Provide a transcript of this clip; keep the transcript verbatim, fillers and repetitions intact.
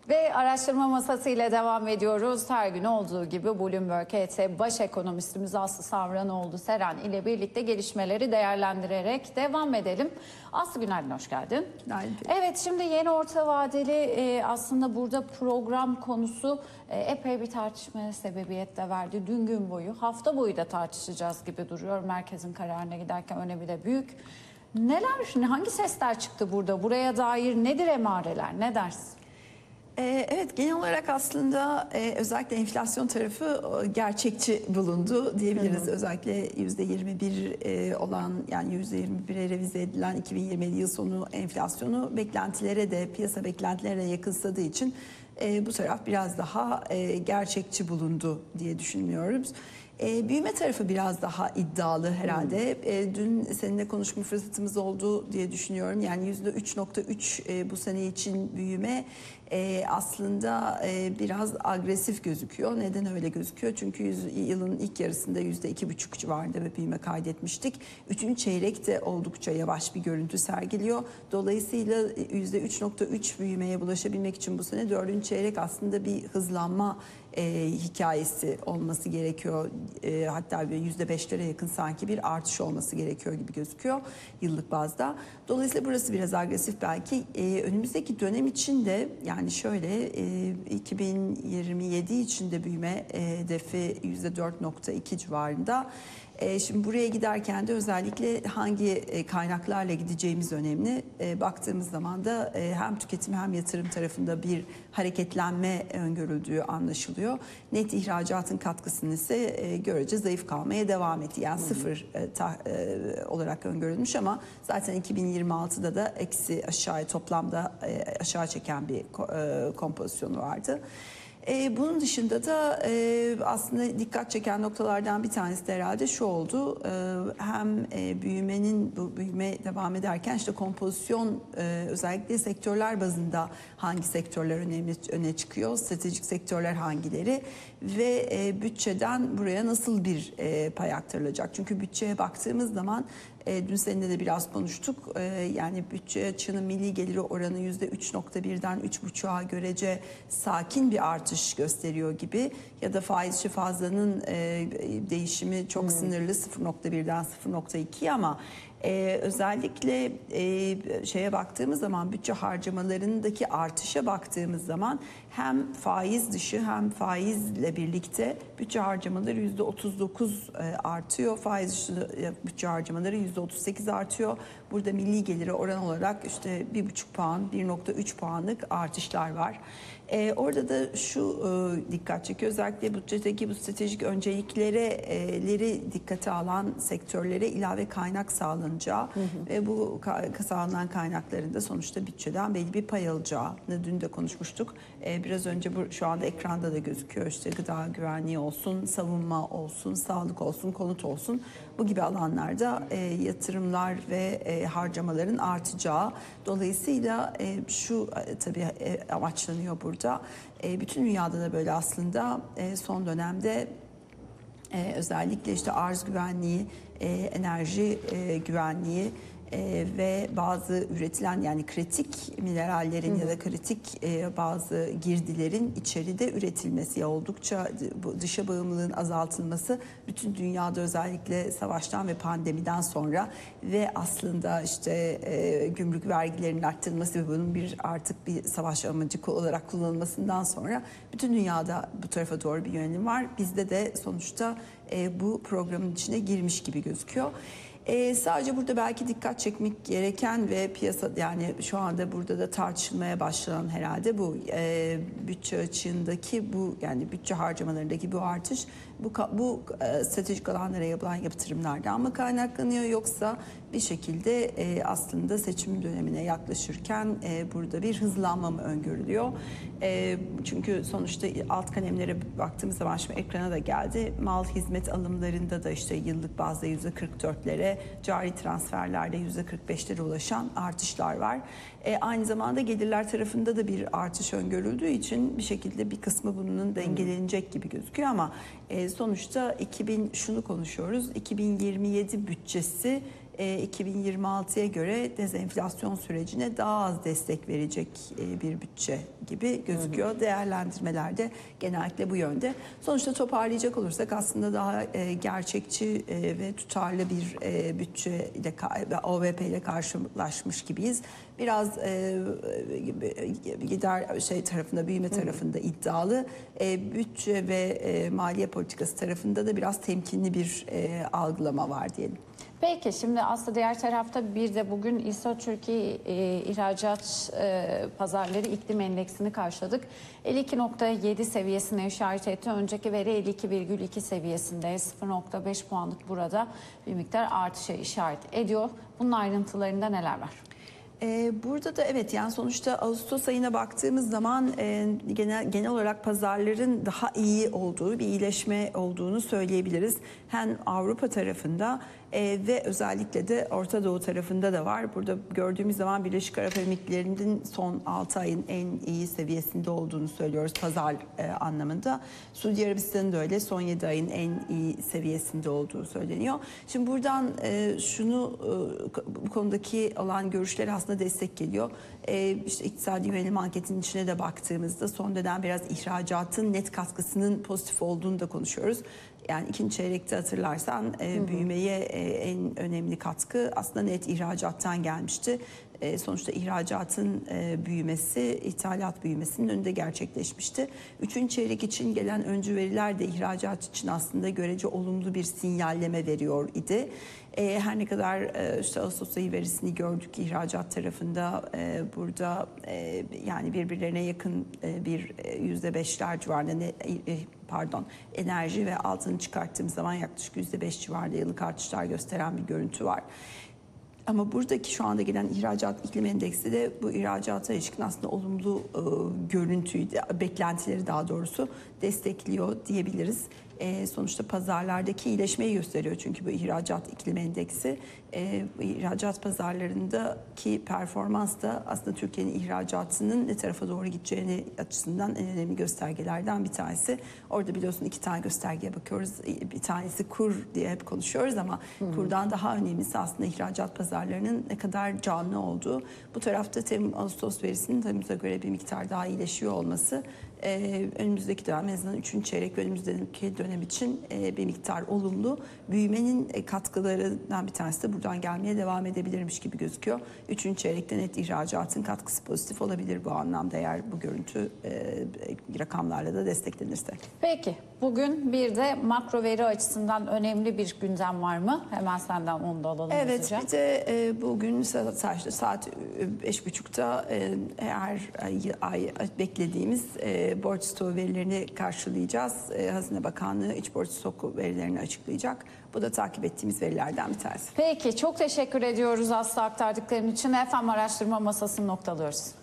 Ve araştırma masası ile devam ediyoruz. Her gün olduğu gibi Bloomberg E T baş ekonomistimiz Aslı Savranoğlu Seren ile birlikte gelişmeleri değerlendirerek devam edelim. Aslı, günaydın, hoş geldin. Günaydın. Evet, şimdi yeni orta vadeli e, aslında burada program konusu e, epey bir tartışmaya sebebiyet de verdi. Dün gün boyu, hafta boyu da tartışacağız gibi duruyor. Merkezin kararına giderken önemi de büyük. Neler, şimdi hangi sesler çıktı burada? Buraya dair nedir emareler? Ne dersin? Evet, genel olarak aslında özellikle enflasyon tarafı gerçekçi bulundu diyebiliriz. Hı hı. Özellikle yüzde yirmi bir olan, yani yüzde yirmi bire revize edilen iki bin yirmi yedi yıl sonu enflasyonu beklentilere de, piyasa beklentilerine yakınsadığı için bu taraf biraz daha gerçekçi bulundu diye düşünüyoruz. E, büyüme tarafı biraz daha iddialı herhalde. Hmm. E, dün seninle konuşma fırsatımız oldu diye düşünüyorum. Yani yüzde üç nokta üç e, bu sene için büyüme e, aslında e, biraz agresif gözüküyor. Neden öyle gözüküyor? Çünkü yüz, yılın ilk yarısında yüzde iki buçuk civarında bir büyüme kaydetmiştik. Üçüncü çeyrek de oldukça yavaş bir görüntü sergiliyor. Dolayısıyla yüzde üç nokta üç büyümeye ulaşabilmek için bu sene dördüncü çeyrek aslında bir hızlanma E, hikayesi olması gerekiyor. E, hatta yüzde beşlere yakın sanki bir artış olması gerekiyor gibi gözüküyor yıllık bazda. Dolayısıyla burası biraz agresif belki. E, önümüzdeki dönem için de yani şöyle e, iki bin yirmi yedi için de büyüme e, hedefi yüzde dört nokta iki civarında. Şimdi buraya giderken de özellikle hangi kaynaklarla gideceğimiz önemli. Baktığımız zaman da hem tüketim hem yatırım tarafında bir hareketlenme öngörüldüğü anlaşılıyor. Net ihracatın katkısını ise görece zayıf kalmaya devam etti. Yani hmm. sıfır olarak öngörülmüş ama zaten iki bin yirmi altıda da eksi aşağıya toplamda aşağı çeken bir kompozisyonu vardı. Ee, bunun dışında da e, aslında dikkat çeken noktalardan bir tanesi de herhalde şu oldu. Ee, hem e, büyümenin, bu büyüme devam ederken işte kompozisyon e, özellikle sektörler bazında hangi sektörler önemli öne çıkıyor, stratejik sektörler hangileri ve e, bütçeden buraya nasıl bir e, pay aktarılacak? Çünkü bütçeye baktığımız zaman E, dün seninle de biraz konuştuk. E, yani bütçe açığının milli geliri oranı yüzde üç nokta birden üç buçuğa görece sakin bir artış gösteriyor gibi. Ya da faiz fazlanın e, değişimi çok hmm. sınırlı sıfır nokta birden sıfır nokta iki ama Ee, özellikle e, şeye baktığımız zaman bütçe harcamalarındaki artışa baktığımız zaman hem faiz dışı hem faizle birlikte bütçe harcamaları yüzde otuz dokuz e, artıyor. Faiz dışı e, bütçe harcamaları yüzde otuz sekiz artıyor. Burada milli geliri oran olarak işte bir buçuk puan, bir nokta üç puanlık artışlar var. Ee, orada da şu e, dikkat çekiyor. Özellikle bütçedeki bu stratejik öncelikleri dikkate alan sektörlere ilave kaynak sağlanacağı hı hı. ve bu ka- sağlanan kaynakların da sonuçta bütçeden belli bir pay alacağını dün de konuşmuştuk. Ee, biraz önce bu şu anda ekranda da gözüküyor. İşte gıda güvenliği olsun, savunma olsun, sağlık olsun, konut olsun. Bu gibi alanlarda e, yatırımlar ve e, harcamaların artacağı. Dolayısıyla e, şu e, tabii e, amaçlanıyor burada. E, bütün dünyada da böyle aslında e, son dönemde e, özellikle işte arz güvenliği, e, enerji e, güvenliği e, ve bazı üretilen yani kritik minerallerin hı hı. ya da kritik e, bazı girdilerin içeride üretilmesi ya oldukça bu dışa bağımlılığın azaltılması bütün dünyada özellikle savaştan ve pandemiden sonra ve aslında işte e, gümrük vergilerinin arttırılması ve bunun bir artık bir savaş amacı olarak kullanılmasından sonra bütün dünyada bu tarafa doğru bir yönelim var. Bizde de sonuçta e, bu programın içine girmiş gibi gözüküyor. Ee, sadece burada belki dikkat çekmek gereken ve piyasa yani şu anda burada da tartışılmaya başlanan herhalde bu e, bütçe açığındaki bu yani bütçe harcamalarındaki bu artış bu bu e, stratejik alanlara yapılan yatırımlardan mı kaynaklanıyor yoksa bir şekilde e, aslında seçim dönemine yaklaşırken e, burada bir hızlanma mı öngörülüyor? E, çünkü sonuçta alt kalemlere baktığımız zaman şimdi ekrana da geldi. Mal hizmet alımlarında da işte yıllık bazda yüzde kırk dörtlere, cari transferlerde yüzde kırk beşlere ulaşan artışlar var. E, aynı zamanda gelirler tarafında da bir artış öngörüldüğü için bir şekilde bir kısmı bunun dengelenecek gibi gözüküyor ama e, sonuçta iki bin şunu konuşuyoruz. iki bin yirmi yedi bütçesi e, iki bin yirmi altıya göre dezenflasyon sürecine daha az destek verecek e, bir bütçe gibi gözüküyor. Hı hı. Değerlendirmelerde genellikle bu yönde. Sonuçta toparlayacak olursak aslında daha e, gerçekçi e, ve tutarlı bir e, bütçe ile O V P ile karşılaşmış gibiyiz. Biraz e, gider şey tarafında, büyüme tarafında iddialı, e, bütçe ve e, maliye politikası tarafında da biraz temkinli bir e, algılama var diyelim. Peki şimdi aslında diğer tarafta bir de bugün İSO Türkiye e, ihracat e, pazarları iklim endeksini karşıladık. elli iki nokta yedi seviyesine işaret etti. Önceki veri elli iki virgül iki seviyesinde, sıfır nokta beş puanlık burada bir miktar artışa işaret ediyor. Bunun ayrıntılarında neler var? Burada da evet, yani sonuçta Ağustos ayına baktığımız zaman genel genel olarak pazarların daha iyi olduğu, bir iyileşme olduğunu söyleyebiliriz. Hem Avrupa tarafında ve özellikle de Orta Doğu tarafında da var. Burada gördüğümüz zaman Birleşik Arap Emirlikleri'nin son altı ayın en iyi seviyesinde olduğunu söylüyoruz pazar anlamında. Suudi Arabistan'ın da öyle, son yedi ayın en iyi seviyesinde olduğu söyleniyor. Şimdi buradan şunu, bu konudaki olan görüşler aslında destek geliyor. Ee, işte iktisadi yönelim anketinin içine de baktığımızda son dönem biraz ihracatın net katkısının pozitif olduğunu da konuşuyoruz. Yani ikinci çeyrekte hatırlarsan e, hı hı. büyümeye e, en önemli katkı aslında net ihracattan gelmişti. E, sonuçta ihracatın e, büyümesi, ithalat büyümesinin önünde gerçekleşmişti. Üçüncü çeyrek için gelen öncü veriler de ihracat için aslında görece olumlu bir sinyalleme veriyor idi. E, her ne kadar e, işte Ağustos ayı verisini gördük ihracat tarafında e, burada e, yani birbirlerine yakın e, bir yüzde beşler civarında ne, e, pardon enerji ve altını çıkarttığımız zaman yaklaşık yüzde beş civarında yıllık artışlar gösteren bir görüntü var. Ama buradaki şu anda gelen ihracat iklim endeksi de bu ihracata ilişkin aslında olumlu e, görüntüyü, beklentileri daha doğrusu destekliyor diyebiliriz. E, sonuçta pazarlardaki iyileşmeyi gösteriyor çünkü bu ihracat iklim endeksi. E, ihracat pazarlarındaki performans da aslında Türkiye'nin ihracatının ne tarafa doğru gideceğini açısından en önemli göstergelerden bir tanesi. Orada biliyorsun iki tane göstergeye bakıyoruz. Bir tanesi kur diye hep konuşuyoruz ama hı hı. kurdan daha önemlisi aslında ihracat pazarlarının ne kadar canlı olduğu. Bu tarafta Temmuz Ağustos verisinin Temmuz'a göre bir miktar daha iyileşiyor olması Ee, önümüzdeki dönem, en azından üçüncü çeyrek ve önümüzdeki dönem için e, bir miktar olumlu. Büyümenin e, katkılarından bir tanesi de buradan gelmeye devam edebilirmiş gibi gözüküyor. Üçüncü çeyrekte net ihracatın katkısı pozitif olabilir bu anlamda eğer bu görüntü e, rakamlarla da desteklenirse. Peki bugün bir de makro veri açısından önemli bir gündem var mı? Hemen senden onu da alalım. Evet hızlıca. Bir de e, bugün saat, saat beş buçukta e, her ay, ay beklediğimiz e, borç stoğu verilerini karşılayacağız. E, Hazine Bakanlığı iç borç stoğu verilerini açıklayacak. Bu da takip ettiğimiz verilerden bir tanesi. Peki çok teşekkür ediyoruz Aslı aktardıkların için. Efendim araştırma masasını noktalıyoruz.